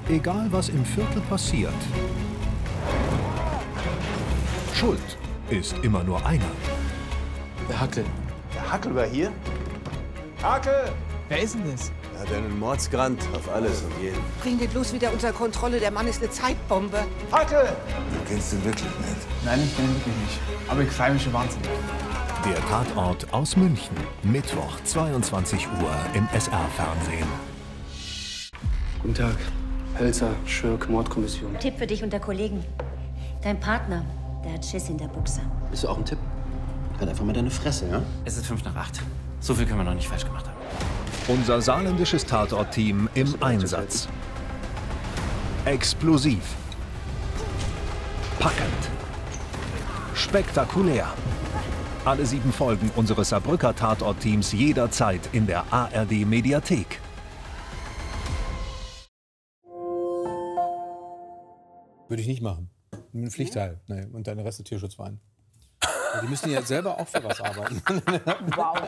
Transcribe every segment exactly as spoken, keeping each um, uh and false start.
Egal was im Viertel passiert, schuld ist immer nur einer. Der Hackel. Der Hackel war hier? Hackel! Wer ist denn das? Er hat einen Mordsgrant auf alles und jeden. Bring den bloß wieder unter Kontrolle. Der Mann ist eine Zeitbombe. Hackel! Du kennst ihn wirklich nicht. Nein, ich kenne ihn wirklich nicht. Aber ich freue mich schon wahnsinnig. Der Tatort aus München. Mittwoch, zweiundzwanzig Uhr im S R-Fernsehen. Guten Tag. Hölzer, Schirk, Mordkommission. Tipp für dich unter Kollegen. Dein Partner, der hat Schiss in der Buchse. Bist du auch ein Tipp? Halt einfach mal deine Fresse, ja? Es ist fünf nach acht. So viel können wir noch nicht falsch gemacht haben. Unser saarländisches Tatort-Team im Einsatz. Explosiv. Packend. Spektakulär. Alle sieben Folgen unseres Saarbrücker Tatort-Teams jederzeit in der A R D-Mediathek. Würde ich nicht machen. Ein Pflichtteil. Nee. Und deine Reste Tierschutzverein. Die müssen ja selber auch für was arbeiten. Wow.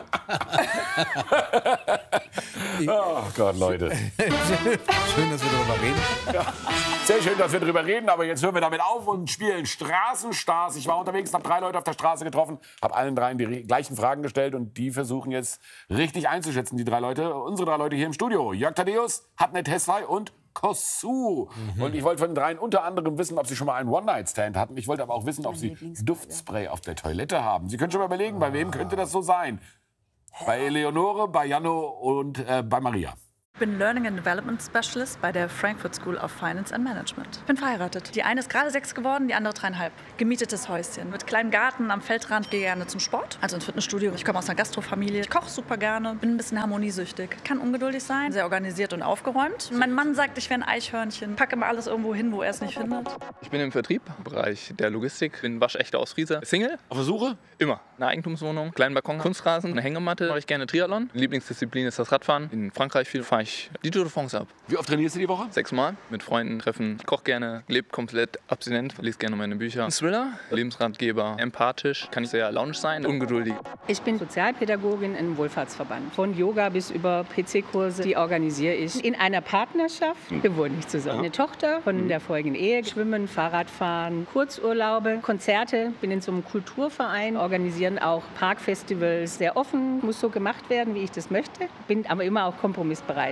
Oh Gott, Leute. Schön, dass wir darüber reden. Ja, sehr schön, dass wir darüber reden, aber jetzt hören wir damit auf und spielen Straßenstars. Ich war unterwegs, habe drei Leute auf der Straße getroffen, habe allen dreien die gleichen Fragen gestellt und die versuchen jetzt richtig einzuschätzen, die drei Leute. Unsere drei Leute hier im Studio. Jörg Thaddeus, Hatnet Hesfay und Kossu. Mhm. Und ich wollte von den dreien unter anderem wissen, ob sie schon mal einen One-Night-Stand hatten. Ich wollte aber auch wissen, ob sie Duftspray auf der Toilette haben. Sie können schon mal überlegen, ah. bei wem könnte das so sein? Hä? Bei Eleonore, bei Janno und äh, bei Maria. Ich bin Learning and Development Specialist bei der Frankfurt School of Finance and Management. Ich bin verheiratet. Die eine ist gerade sechs geworden, die andere dreieinhalb. Gemietetes Häuschen mit kleinem Garten am Feldrand. Gehe gerne zum Sport, also ins Fitnessstudio. Ich komme aus einer Gastrofamilie. Ich koche super gerne, bin ein bisschen harmoniesüchtig. Kann ungeduldig sein, sehr organisiert und aufgeräumt. Mein Mann sagt, ich wäre ein Eichhörnchen. Packe immer alles irgendwo hin, wo er es nicht findet. Ich bin im Vertrieb, im Bereich der Logistik. Bin waschechter Ostfrieser. Single. Auf der Suche? Immer. Eine Eigentumswohnung, kleinen Balkon, Kunstrasen, eine Hängematte. Mache ich gerne Triathlon. Lieblingsdisziplin ist das Radfahren. In Frankreich viel fahre ich die Tour de France ab. Wie oft trainierst du die Woche? Sechsmal. Mit Freunden treffen. Ich koche gerne, lebe komplett abstinent, lese gerne meine Bücher. Ein Thriller, Lebensratgeber, empathisch, kann ich sehr launisch sein, ungeduldig. Ich bin Sozialpädagogin im Wohlfahrtsverband. Von Yoga bis über P C-Kurse, die organisiere ich in einer Partnerschaft. Wir wohnen nicht zusammen. Eine Tochter von der vorigen Ehe, Schwimmen, Fahrradfahren, Kurzurlaube, Konzerte. Bin in so einem Kulturverein, organisieren auch Parkfestivals. Sehr offen, muss so gemacht werden, wie ich das möchte. Bin aber immer auch kompromissbereit.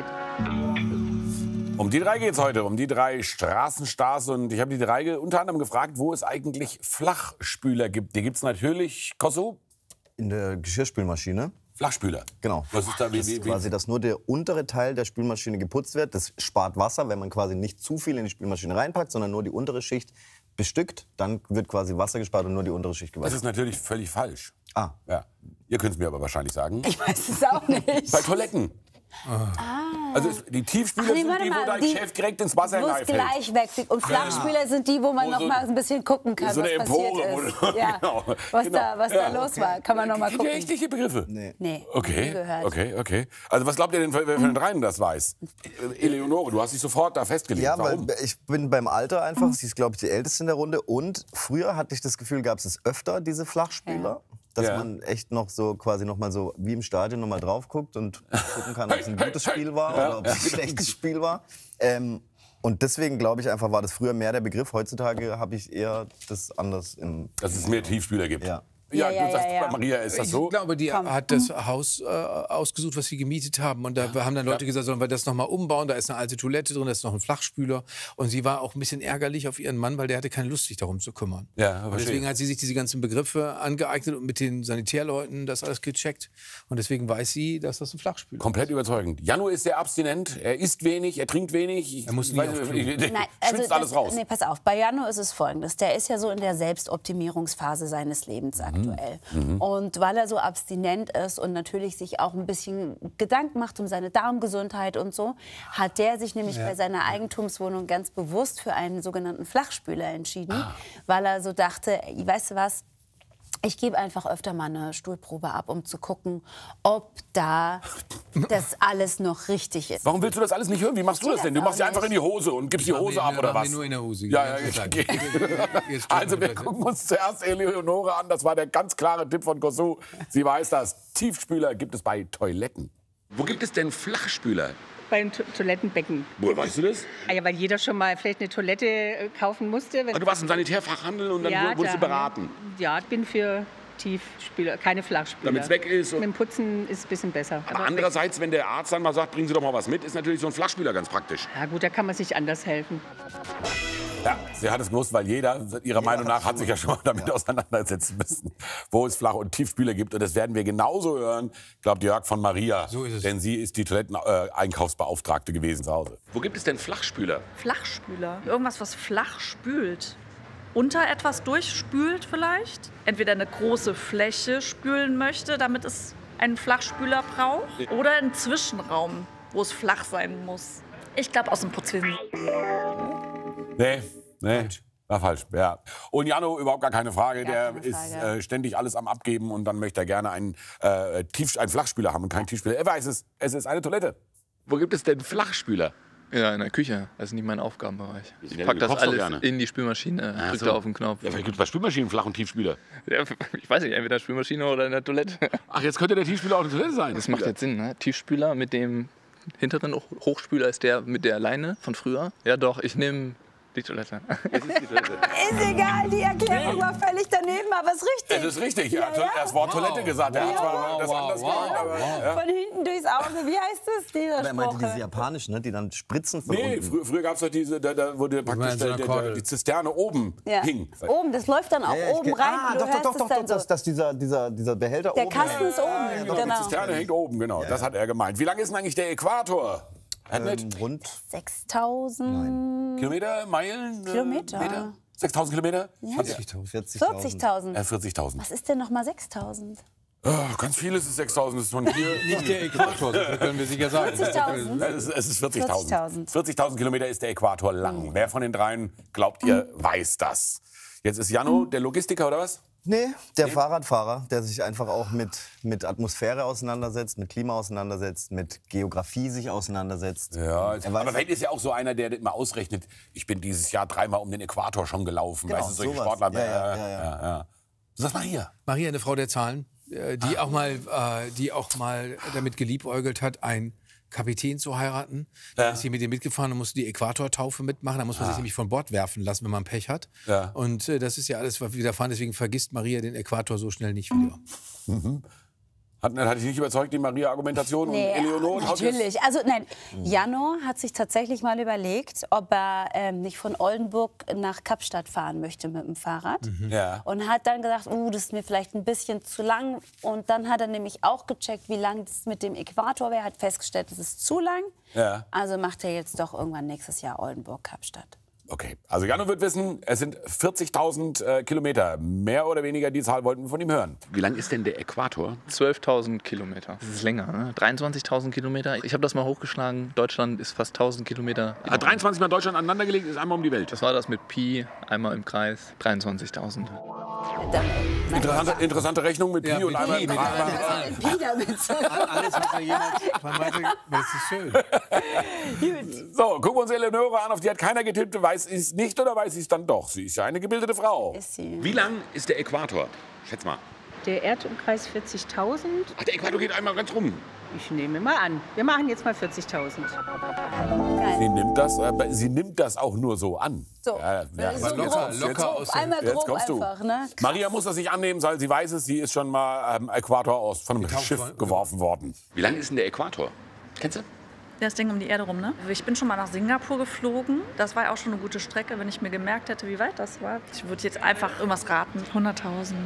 Um die drei geht es heute, um die drei Straßenstars. Und ich habe die drei unter anderem gefragt, wo es eigentlich Flachspüler gibt. Die gibt es natürlich, Kossu? In der Geschirrspülmaschine. Flachspüler? Genau. Was ist da? Wie, das wie, ist wie? quasi, dass nur der untere Teil der Spülmaschine geputzt wird. Das spart Wasser, wenn man quasi nicht zu viel in die Spülmaschine reinpackt, sondern nur die untere Schicht bestückt. Dann wird quasi Wasser gespart und nur die untere Schicht gewaschen. Das ist natürlich völlig falsch. Ah. Ja. Ihr könnt es mir aber wahrscheinlich sagen. Ich weiß es auch nicht. Bei Toiletten. Ah. Also die Tiefspüler Ach, nee, sind die, mal, wo dein die, Chef direkt ins Wasser wo es hineinfällt. gleich wegfliegt. Und Flachspüler ja. sind die, wo man wo noch so, mal ein bisschen gucken kann, so was eine passiert Empore, ist. Wo, Ja. genau. Was, genau. da, was ja. da los war, kann man noch mal gucken. Rechtliche Begriffe? Nee. Nee. Okay, gehört. okay, okay. Also was glaubt ihr denn, wer von den dreien das weiß? Eleonore, du hast dich sofort da festgelegt. Ja, Warum? weil ich bin beim Alter einfach, sie ist, glaube ich, die Älteste in der Runde. Und früher hatte ich das Gefühl, gab es öfter, diese Flachspüler. Ja. Dass ja. man echt noch so quasi noch mal so wie im Stadion noch mal drauf guckt und gucken kann, ob es ein gutes Spiel war oder ob es ein schlechtes Spiel war. Ähm, und deswegen glaube ich einfach, war das früher mehr der Begriff. Heutzutage habe ich eher das anders im... Dass es mehr Tiefspüler gibt. Ja. Ja, Ja, du sagst, ja, ja. Maria, ist das so? Ich glaube, die Komm. hat das Haus äh, ausgesucht, was sie gemietet haben. Und da haben dann Leute gesagt, sollen wir das noch mal umbauen? Da ist eine alte Toilette drin, da ist noch ein Flachspüler. Und sie war auch ein bisschen ärgerlich auf ihren Mann, weil der hatte keine Lust, sich darum zu kümmern. Ja, und deswegen hat sie sich diese ganzen Begriffe angeeignet und mit den Sanitärleuten das alles gecheckt. Und deswegen weiß sie, dass das ein Flachspüler ist. Komplett überzeugend. Janno ist sehr abstinent, er isst wenig, er trinkt wenig. Er muss nie weiß, auf ich, ich, Nein, schwitzt alles das, raus. Nee, pass auf, bei Janno ist es folgendes. Der ist ja so in der Selbstoptimierungsphase seines Lebens aktuell. Mhm. Und weil er so abstinent ist und natürlich sich auch ein bisschen Gedanken macht um seine Darmgesundheit und so, hat der sich nämlich Ja. bei seiner Eigentumswohnung ganz bewusst für einen sogenannten Flachspüler entschieden, ah. weil er so dachte, weißt du was, ich gebe einfach öfter mal eine Stuhlprobe ab, um zu gucken, ob da das alles noch richtig ist. Warum willst du das alles nicht hören? Wie machst du das denn? Du machst ja einfach in die Hose und gibst die Hose ab, oder was? nur in der Hose. Ja, ja, okay. Also wir gucken uns zuerst Eleonore an. Das war der ganz klare Tipp von Kossu. Sie weiß das. Tiefspüler gibt es bei Toiletten. Wo gibt es denn Flachspüler? beim to Toilettenbecken. Woher weißt du das? Ah, ja, weil jeder schon mal vielleicht eine Toilette äh, kaufen musste. Wenn Ah, du warst im Sanitärfachhandel und dann ja, wurdest da, du beraten? Ja, ich bin für Tiefspüler, keine Flachspüler. Damit es weg ist. Mit dem Putzen ist es ein bisschen besser. Aber andererseits, wenn der Arzt dann mal sagt, bringen Sie doch mal was mit, ist natürlich so ein Flachspüler ganz praktisch. Ja gut, da kann man sich anders helfen. Ja, sie hat es gewusst, weil jeder, ihrer Meinung nach, hat sich ja schon mal damit auseinandersetzen müssen, wo es Flach- und Tiefspüler gibt. Und das werden wir genauso hören, glaubt Jörg von Maria. So ist es. Denn sie ist die Toiletteneinkaufsbeauftragte gewesen zu Hause. Wo gibt es denn Flachspüler? Flachspüler. Irgendwas, was flach spült. Unter etwas durchspült vielleicht. Entweder eine große Fläche spülen möchte, damit es einen Flachspüler braucht. Oder einen Zwischenraum, wo es flach sein muss. Ich glaube aus dem Putzwesen. Nee, nee. War falsch, ja. Und Jano, überhaupt gar keine Frage. Gar der keine ist Frage. äh, ständig alles am Abgeben und dann möchte er gerne einen, äh, Tief einen Flachspüler haben und keinen Tiefspüler. Er weiß es, es ist eine Toilette. Wo gibt es denn Flachspüler? Ja, in der Küche. Das ist nicht mein Aufgabenbereich. Ich Ja, pack du das kochst doch alles gerne. in die Spülmaschine, Ach drück so. da auf den Knopf. Ja, vielleicht gibt es bei Spülmaschinen Flach- und Tiefspüler. Ja, ich weiß nicht, entweder Spülmaschine oder in der Toilette. Ach, jetzt könnte der Tiefspüler auch eine Toilette sein. Das macht jetzt Sinn, ne? Tiefspüler mit dem hinteren Hochspüler ist der mit der Leine von früher. Ja doch, ich nehme die Toilette. Es ist die Toilette. Ist egal, die Erklärung war völlig daneben, aber es ist richtig. Es ist richtig. Er hat das Wort Toilette gesagt. Er hat zwar das anders gemacht, aber, ja. Von hinten durchs Auge. Wie heißt das, dieser Aber er meinte Spruch? diese japanische, ne, die dann spritzen von Nee, unten. frü früher gab es doch diese, da, da wurde praktisch so eine der, der, Kordel. die Zisterne oben Ja. hing. Oben, das läuft dann auch Ja, ja, ich oben kenn- rein. Ah, und du doch, doch, hörst doch, es doch, dann doch, dass, so. dass dieser, dieser, dieser Behälter Der oben Kasten ist oben, Die genau. Zisterne hängt oben, genau. Das hat er gemeint. Wie lang ist denn eigentlich der Äquator? Hat ähm, nicht? rund. sechstausend Kilometer, Meilen? äh, Kilometer. Meter? sechstausend Kilometer? vierzigtausend. vierzigtausend. Äh, vierzigtausend. Was ist denn noch mal sechstausend? Oh, ganz vieles ist sechstausend. Das ist von hier. Nicht der Äquator, so können wir sicher sagen. vierzigtausend. Es ist, es ist vierzigtausend. vierzigtausend. vierzigtausend Kilometer ist der Äquator lang. Wer von den dreien, glaubt ihr, weiß das? Jetzt ist Jano der Logistiker, oder was? Nee, der Fahrradfahrer, der sich einfach auch mit, mit Atmosphäre auseinandersetzt, mit Klima auseinandersetzt, mit Geografie sich auseinandersetzt. Ja, Er weiß- aber vielleicht ist ja auch so einer, der immer ausrechnet, ich bin dieses Jahr dreimal um den Äquator schon gelaufen. Genau, weißt du, solche sowas. Sportler. Ja, ja, äh, ja, ja. ja. Sag mal hier. Maria, eine Frau der Zahlen, äh, die, auch mal, äh, die auch mal damit geliebäugelt hat, einen Kapitän zu heiraten. Ja. Da ist sie mit ihm mitgefahren und musste die Äquatortaufe mitmachen. Da muss man Ah. sich nämlich von Bord werfen lassen, wenn man Pech hat. Ja. Und äh, das ist ja alles, was wir widerfahren. Deswegen vergisst Maria den Äquator so schnell nicht wieder. Mhm. Hat, hat dich nicht überzeugt, die Maria-Argumentation? Nee, und Eleonore? Haut jetzt- natürlich. Also nein, Jano hat sich tatsächlich mal überlegt, ob er ähm, nicht von Oldenburg nach Kapstadt fahren möchte mit dem Fahrrad. Ja. Und hat dann gedacht, uh, das ist mir vielleicht ein bisschen zu lang. Und dann hat er nämlich auch gecheckt, wie lang das mit dem Äquator wäre. Hat festgestellt, das ist zu lang. Ja. Also macht er jetzt doch irgendwann nächstes Jahr Oldenburg-Kapstadt. Okay, also Jano wird wissen, es sind vierzigtausend äh, Kilometer. Mehr oder weniger die Zahl wollten wir von ihm hören. Wie lang ist denn der Äquator? zwölftausend Kilometer. Das ist länger, ne? dreiundzwanzigtausend Kilometer. Ich habe das mal hochgeschlagen. Deutschland ist fast tausend Kilometer. Hat dreiundzwanzig Mal Deutschland aneinandergelegt, ist einmal um die Welt. Das war das mit Pi, einmal im Kreis, dreiundzwanzigtausend. Interessante, interessante Rechnung mit Pi Ja, und mit einmal Pi, im mit Kreis. Alles, was er jemals vermeinte, das ist schön. So, gucken wir uns Eleonore an, auf die hat keiner getippt. Weiß sie es nicht oder weiß sie es dann doch? Sie ist ja eine gebildete Frau. Ist sie. Wie lang ist der Äquator? Schätz mal. Der Erdumkreis vierzigtausend. Ach, der Äquator geht einmal ganz rum. Ich nehme mal an. Wir machen jetzt mal vierzigtausend. Sie nimmt das, aber sie nimmt das auch nur so an. So. Ja, ja. So locker, grob. locker aus der- Einmal Jetzt grob kommst du. einfach, ne? Maria muss das nicht annehmen, weil sie weiß es, sie ist schon mal am Äquator aus von einem Getaucht Schiff worden. geworfen worden. Wie lang ist denn der Äquator? Kennst du? Das Ding um die Erde rum, ne? Ich bin schon mal nach Singapur geflogen. Das war ja auch schon eine gute Strecke, wenn ich mir gemerkt hätte, wie weit das war. Ich würde jetzt einfach irgendwas raten. hunderttausend.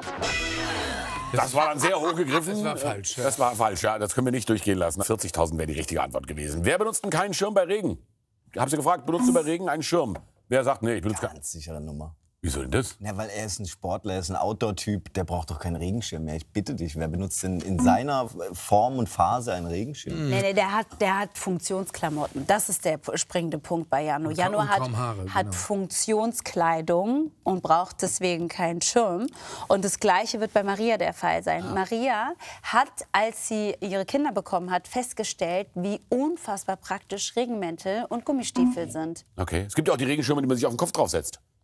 Das war dann sehr hoch gegriffen. Das war falsch, ja. Das war falsch, ja. Das können wir nicht durchgehen lassen. vierzigtausend wäre die richtige Antwort gewesen. Wer benutzt denn keinen Schirm bei Regen? Ich habe sie gefragt, benutzt du bei Regen einen Schirm? Wer sagt, nee, ich benutze keinen. Ganz sichere Nummer. Wieso denn das? Na, weil er ist ein Sportler, er ist ein Outdoor-Typ, der braucht doch keinen Regenschirm mehr. Ich bitte dich, wer benutzt denn in seiner Form und Phase einen Regenschirm? Nee, nee, der hat, der hat Funktionsklamotten. Das ist der p- springende Punkt bei Jano. Jano und hat, kaum Haare, hat genau. Funktionskleidung und braucht deswegen keinen Schirm. Und das Gleiche wird bei Maria der Fall sein. Ah. Maria hat, als sie ihre Kinder bekommen hat, festgestellt, wie unfassbar praktisch Regenmäntel und Gummistiefel sind. Okay. Es gibt ja auch die Regenschirme, die man sich auf den Kopf draufsetzt.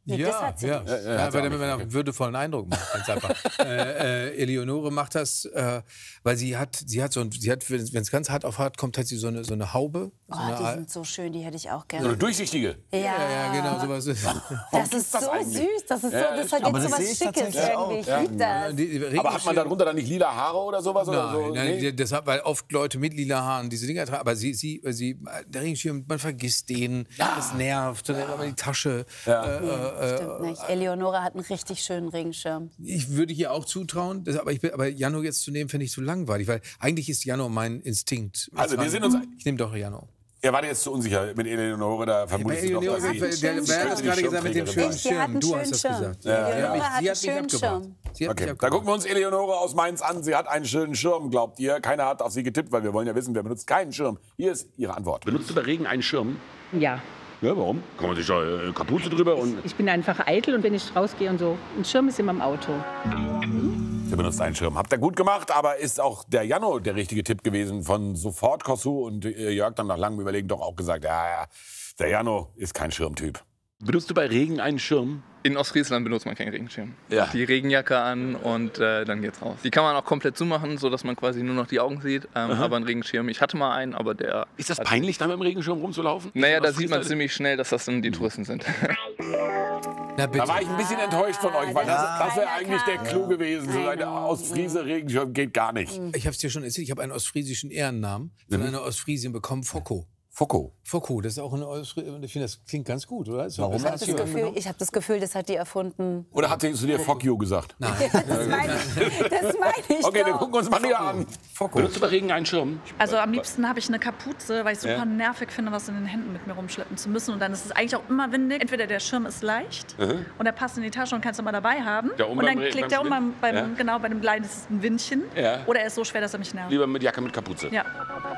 Nee, ja, das hat sie ja, nicht. ja, Ja, ja, hat sie weil auch damit man nicht. einen würdevollen Eindruck macht, ganz einfach. äh, äh, Eleonore macht das, äh, weil sie hat, sie hat so, ein, sie hat, wenn es ganz hart auf hart kommt, hat sie so eine, so eine Haube. So Oh, eine die Al- sind so schön, die hätte ich auch So gerne. eine durchsichtige. Ja, ja, ja, genau, sowas ist. Das ist so süß, das ist so, Ja, das hat aber jetzt so das sehe was ich Schickes tatsächlich auch. irgendwie. Ich Ja. liebe das. Die- die Aber hat man darunter dann nicht lila Haare oder sowas? Oder so? Nein, nein, Nee? deshalb, weil oft Leute mit lila Haaren diese Dinger tragen. Aber sie, sie, sie, der Regenschirm, man vergisst den, das nervt, dann immer die Tasche. Ja. Äh, äh, Stimmt nicht. Eleonore hat einen richtig schönen Regenschirm. Ich würde hier auch zutrauen, das, aber, ich, bin- aber Jano jetzt zu nehmen, fände ich zu langweilig, weil eigentlich ist Jano mein Instinkt. Also wir sind uns... Ich nehme doch Jano. Ihr wart jetzt zu unsicher mit Eleonore, da vermutest du doch, dass sie... der, der, wer hat das gerade gesagt mit dem schönen Sie hat Schirm? einen Du schönen hast das Schirm. gesagt. Ja. Sie hat Eleonore mich, hat sie einen hat mich schönen abgebracht. Schirm. Sie hat Okay, mich da abgebracht. gucken wir uns Eleonore aus Mainz an. Sie hat einen schönen Schirm, glaubt ihr. Keiner hat auf sie getippt, weil wir wollen ja wissen, wer benutzt keinen Schirm. Hier ist ihre Antwort. Benutzt du bei Regen einen Schirm? Ja. Ja, warum? Kann man sich da äh, Kapuze drüber und... Ich bin einfach eitel und wenn ich rausgehe und so, ein Schirm ist immer im Auto. Sie benutzt einen Schirm. Habt ihr gut gemacht, aber ist auch der Jano der richtige Tipp gewesen von sofort Kossu und äh, Jörg dann nach langem Überlegen doch auch gesagt, ja, ja, der Jano ist kein Schirmtyp. Benutzt du bei Regen einen Schirm? In Ostfriesland benutzt man keinen Regenschirm. Ja. Die Regenjacke an und äh, dann geht's raus. Die kann man auch komplett zumachen, sodass man quasi nur noch die Augen sieht. Ähm, aber ein Regenschirm, ich hatte mal einen, aber der... Ist das peinlich, da mit dem Regenschirm rumzulaufen? Naja, In da sieht man Ostfriesland? ziemlich schnell, dass das dann die Touristen sind. Na bitte. Da war ich ein bisschen enttäuscht von euch, weil das, das wäre keiner eigentlich der kann. Clou gewesen. So ein Genau. Ostfriese Regenschirm geht gar nicht. Ich habe es dir schon erzählt, ich habe einen ostfriesischen Ehrennamen von einer Ostfriesin bekommen, Focko. Focko. Focko, das ist auch eine Ostfriesische, ich finde, das klingt ganz gut, oder? Ist doch Warum besser hast Das als du- Jürgen. Gefühl, ich habe das Gefühl, das hat die erfunden. Oder hat sie zu dir Fuck you gesagt? Nein. Das meine ich, das meine ich Okay, dann doch. gucken wir uns Maria an. Benutzt du bei Regen einen Schirm? Also am liebsten habe ich eine Kapuze, weil ich super Ja. nervig finde, was in den Händen mit mir rumschleppen zu müssen. Und dann ist es eigentlich auch immer windig. Entweder der Schirm ist leicht Mhm. und er passt in die Tasche und kannst du mal dabei haben. Ja, um und dann beim Re- klickt beim er um beim, beim, Ja. genau, bei dem kleinsten Windchen. Ja. Oder er ist so schwer, dass er mich nervt. Lieber mit Jacke mit Kapuze. Ja.